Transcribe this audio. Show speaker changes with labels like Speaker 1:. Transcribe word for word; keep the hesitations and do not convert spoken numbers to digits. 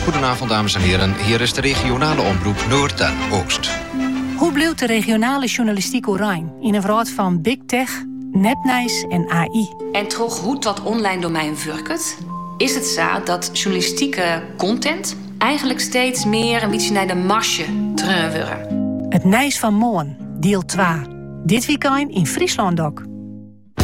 Speaker 1: Goedenavond, dames en heren. Hier is de regionale omroep Noord en Oost.
Speaker 2: Hoe blijft de regionale journalistiek oranje in een wereld van big tech, nepnieuws en A I?
Speaker 3: En toch hoe dat online domein werkt, is het zo dat journalistieke content eigenlijk steeds meer een beetje naar de marge terug worden.
Speaker 2: Het Nijs van Moon, deel twee. Dit weekend in Friesland ook.